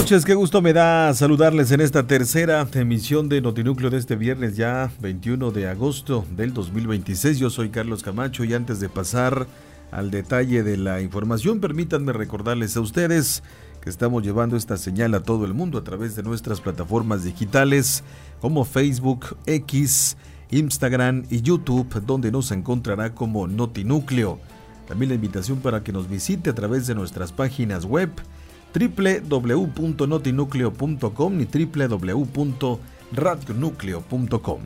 noches, qué gusto me da saludarles en esta tercera emisión de Notinúcleo de este viernes ya 21 de agosto del 2026. Yo soy Carlos Camacho y antes de pasar al detalle de la información, permítanme recordarles a ustedes que estamos llevando esta señal a todo el mundo a través de nuestras plataformas digitales como Facebook, X, Instagram y YouTube, donde nos encontrará como Notinúcleo. También la invitación para que nos visite a través de nuestras páginas web www.notinucleo.com y www.radionucleo.com.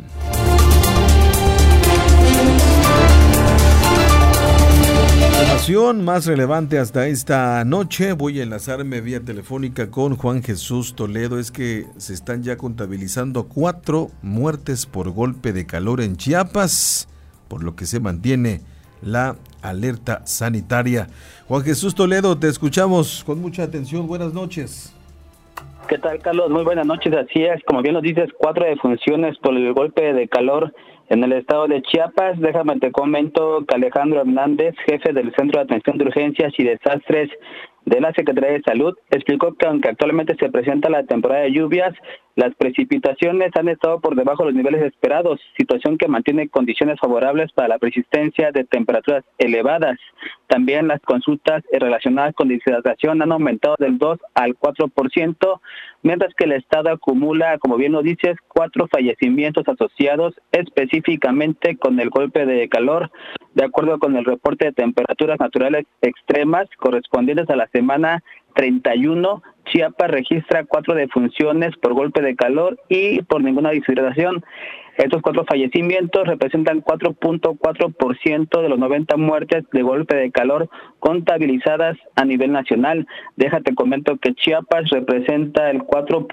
La información más relevante hasta esta noche, voy a enlazarme vía telefónica con Juan Jesús Toledo, es que se están ya contabilizando 4 muertes por golpe de calor en Chiapas, por lo que se mantiene la alerta sanitaria. Juan Jesús Toledo, te escuchamos con mucha atención. Buenas noches. ¿Qué tal, Carlos? Muy buenas noches. Así es, como bien lo dices, 4 defunciones por el golpe de calor en el estado de Chiapas. Déjame te comento que Alejandro Hernández, jefe del Centro de Atención de Urgencias y Desastres de la Secretaría de Salud, explicó que aunque actualmente se presenta la temporada de lluvias, las precipitaciones han estado por debajo de los niveles esperados, situación que mantiene condiciones favorables para la persistencia de temperaturas elevadas. También las consultas relacionadas con deshidratación han aumentado del 2 al 4%, mientras que el estado acumula, como bien lo dices, 4 fallecimientos asociados específicamente con el golpe de calor. De acuerdo con el reporte de temperaturas naturales extremas correspondientes a la semana 31, Chiapas registra 4 defunciones por golpe de calor y por ninguna deshidratación. Estos 4 fallecimientos representan 4.4% de los 90 muertes de golpe de calor contabilizadas a nivel nacional. Déjate comento que Chiapas representa el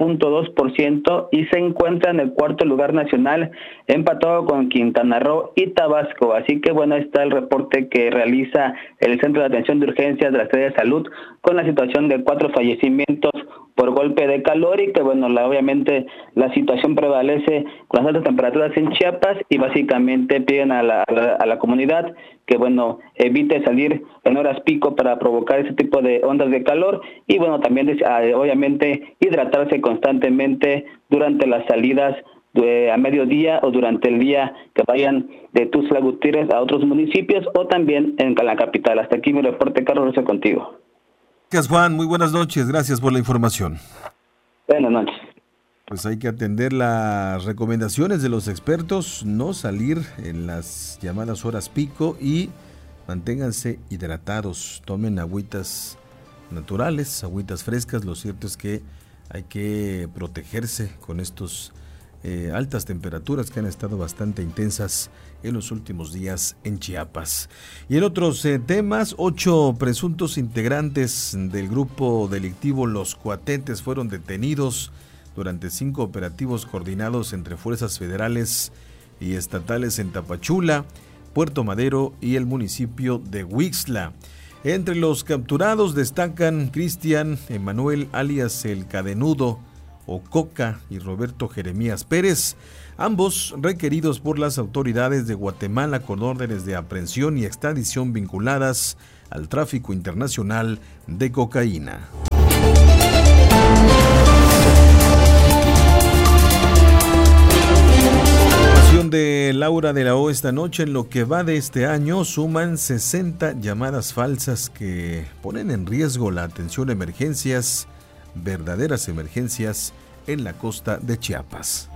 4.2% y se encuentra en el 4º lugar nacional, empatado con Quintana Roo y Tabasco. Así que bueno, está el reporte que realiza el Centro de Atención de Urgencias de la Secretaría de Salud con la situación de 4 fallecimientos por golpe de calor y que bueno, obviamente la situación prevalece con las altas temperaturas en Chiapas y básicamente piden a la comunidad que bueno, evite salir en horas pico para provocar ese tipo de ondas de calor y bueno, también obviamente hidratarse constantemente durante las salidas a mediodía o durante el día que vayan de Tuxtla Gutiérrez a otros municipios o también en la capital. Hasta aquí mi reporte, Carlos, gracias contigo. Gracias, Juan, muy buenas noches, gracias por la información. Buenas noches. Pues hay que atender las recomendaciones de los expertos, no salir en las llamadas horas pico y manténganse hidratados, tomen agüitas naturales, agüitas frescas. Lo cierto es que hay que protegerse con estos altas temperaturas que han estado bastante intensas en los últimos días en Chiapas. Y en otros temas, 8 presuntos integrantes del grupo delictivo Los Cuatetes fueron detenidos durante 5 operativos coordinados entre fuerzas federales y estatales en Tapachula, Puerto Madero y el municipio de Huixtla. Entre los capturados destacan Cristian Emanuel alias El Cadenudo o Coca y Roberto Jeremías Pérez, ambos requeridos por las autoridades de Guatemala con órdenes de aprehensión y extradición vinculadas al tráfico internacional de cocaína. De Laura de la O esta noche, en lo que va de este año suman 60 llamadas falsas que ponen en riesgo la atención a emergencias, verdaderas emergencias en la costa de Chiapas.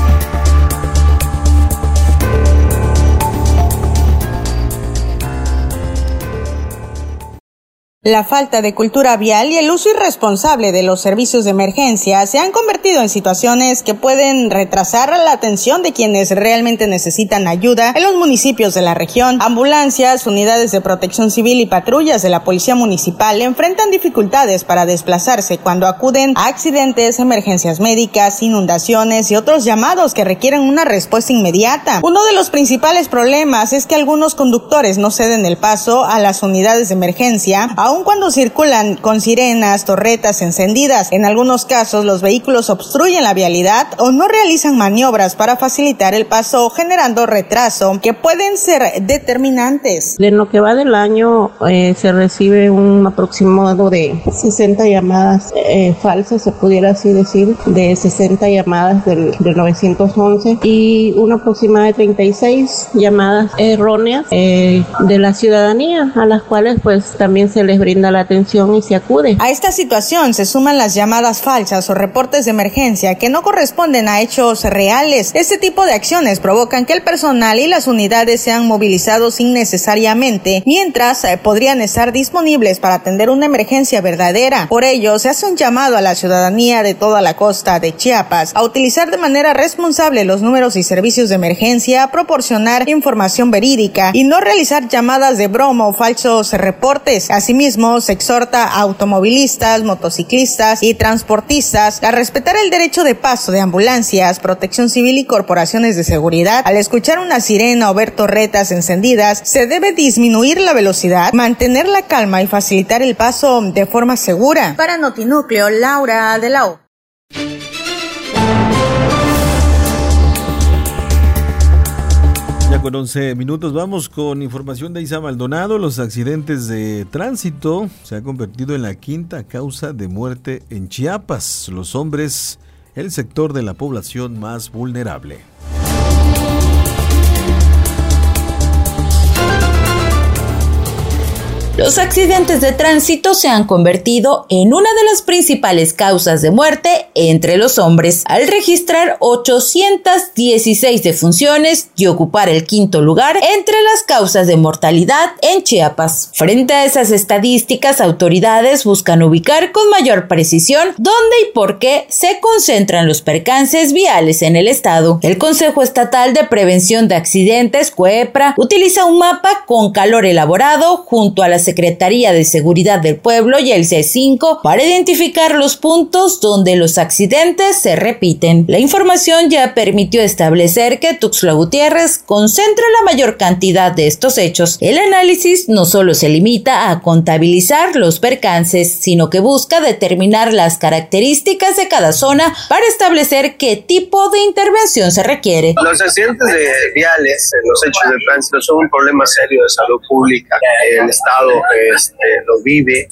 La falta de cultura vial y el uso irresponsable de los servicios de emergencia se han convertido en situaciones que pueden retrasar la atención de quienes realmente necesitan ayuda en los municipios de la región. Ambulancias, unidades de protección civil y patrullas de la policía municipal enfrentan dificultades para desplazarse cuando acuden a accidentes, emergencias médicas, inundaciones y otros llamados que requieren una respuesta inmediata. Uno de los principales problemas es que algunos conductores no ceden el paso a las unidades de emergencia, aún aun cuando circulan con sirenas, torretas encendidas. En algunos casos, los vehículos obstruyen la vialidad o no realizan maniobras para facilitar el paso, generando retraso que pueden ser determinantes. En lo que va del año se recibe un aproximado de 60 llamadas falsas, se pudiera así decir, de 60 llamadas del 911 y una aproximada de 36 llamadas erróneas de la ciudadanía, a las cuales pues también se les brinda la atención y se acude. A esta situación se suman las llamadas falsas o reportes de emergencia que no corresponden a hechos reales. Este tipo de acciones provocan que el personal y las unidades sean movilizados innecesariamente, mientras podrían estar disponibles para atender una emergencia verdadera. Por ello, se hace un llamado a la ciudadanía de toda la costa de Chiapas a utilizar de manera responsable los números y servicios de emergencia, a proporcionar información verídica y no realizar llamadas de broma o falsos reportes. Asimismo, se exhorta a automovilistas, motociclistas y transportistas a respetar el derecho de paso de ambulancias, protección civil y corporaciones de seguridad. Al escuchar una sirena o ver torretas encendidas, se debe disminuir la velocidad, mantener la calma y facilitar el paso de forma segura. Para Notinúcleo, Laura de la O. Ya con 11 minutos vamos con información de Isa Maldonado. Los accidentes de tránsito se han convertido en la quinta causa de muerte en Chiapas. Los hombres, el sector de la población más vulnerable. Los accidentes de tránsito se han convertido en una de las principales causas de muerte entre los hombres, al registrar 816 defunciones y ocupar el quinto lugar entre las causas de mortalidad en Chiapas. Frente a esas estadísticas, autoridades buscan ubicar con mayor precisión dónde y por qué se concentran los percances viales en el estado. El Consejo Estatal de Prevención de Accidentes, COEPRA, utiliza un mapa con calor elaborado junto a la Secretaría de Seguridad del Pueblo y el C5 para identificar los puntos donde los accidentes se repiten. La información ya permitió establecer que Tuxtla Gutiérrez concentra la mayor cantidad de estos hechos. El análisis no solo se limita a contabilizar los percances, sino que busca determinar las características de cada zona para establecer qué tipo de intervención se requiere. Los accidentes viales, los hechos de tránsito, son un problema serio de salud pública. El Estado lo vive,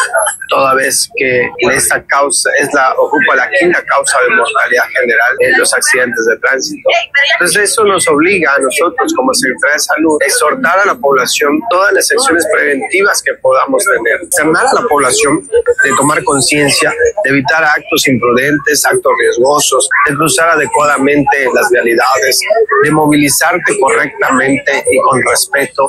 toda vez que esta causa ocupa la quinta causa de mortalidad general en los accidentes de tránsito. Entonces eso nos obliga a nosotros como Secretaría de Salud a exhortar a la población todas las acciones preventivas que podamos tener, llamar a la población de tomar conciencia, de evitar actos imprudentes, actos riesgosos, de cruzar adecuadamente las vialidades, de movilizarte correctamente y con respeto,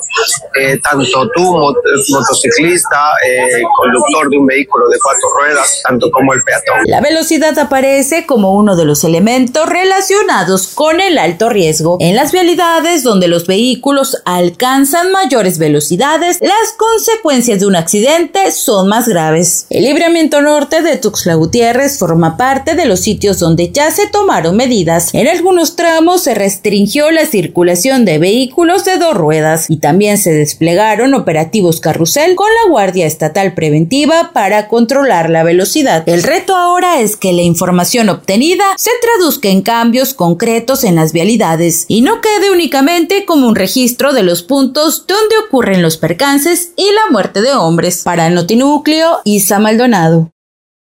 tanto tú, motociclista, conductor de un vehículo de 4 ruedas, tanto como el peatón. La velocidad aparece como uno de los elementos relacionados con el alto riesgo. En las vialidades donde los vehículos alcanzan mayores velocidades, las consecuencias de un accidente son más graves. El libramiento norte de Tuxtla Gutiérrez forma parte de los sitios donde ya se tomaron medidas. En algunos tramos se restringió la circulación de vehículos de 2 ruedas y también se desplegaron operativos carrusel con la Guardia Estatal Preventiva para controlar la velocidad. El reto ahora es que la información obtenida se traduzca en cambios concretos en las vialidades y no quede únicamente como un registro de los puntos donde ocurren los percances y la muerte de hombres. Para Notinúcleo, Isa Maldonado.